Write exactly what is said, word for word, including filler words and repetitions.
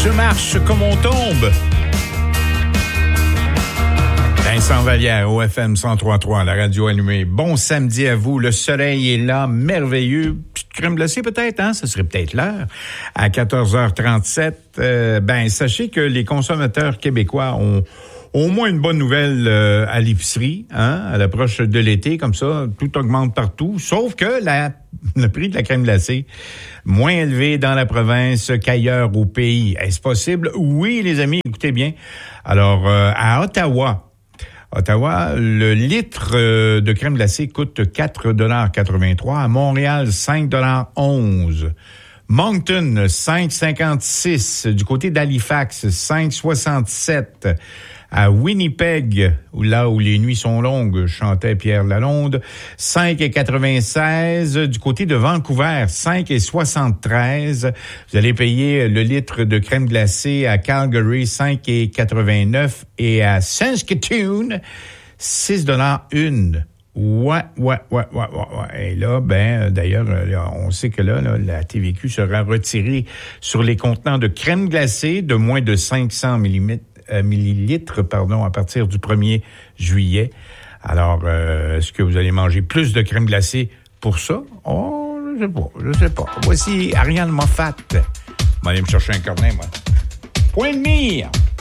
Je marche comme on tombe. Vincent Vallière, O F M cent trois point trois, la radio allumée. Bon samedi à vous. Le soleil est là, merveilleux. Petite crème glacée peut-être, hein? Ce serait peut-être l'heure. À quatorze heures trente-sept, euh, ben, sachez que les consommateurs québécois ont au moins une bonne nouvelle euh, à l'épicerie, hein, à l'approche de l'été, comme ça, tout augmente partout, sauf que la, le prix de la crème glacée, moins élevé dans la province qu'ailleurs au pays. Est-ce possible? Oui, les amis, écoutez bien. Alors, euh, à Ottawa, Ottawa, le litre euh, de crème glacée coûte quatre dollars quatre-vingt-trois. À Montréal, cinq dollars onze. Moncton, cinq cinquante-six. Du côté d'Halifax, cinq soixante-sept. À Winnipeg, où là où les nuits sont longues, chantait Pierre Lalonde, cinq quatre-vingt-seize. Du côté de Vancouver, cinq soixante-treize. Vous allez payer le litre de crème glacée à Calgary, cinq quatre-vingt-neuf. Et à Saskatoon, six dollars une. Ouais, ouais, ouais, ouais, ouais. Et là, ben, d'ailleurs, on sait que là, là, la T V Q sera retirée sur les contenants de crème glacée de moins de cinq cents millimètres. millilitres, pardon, à partir du premier juillet. Alors, euh, est-ce que vous allez manger plus de crème glacée pour ça? Oh, je sais pas, je sais pas. Voici Ariane Moffat. Je vais aller me chercher un cornet, moi. Point de mire!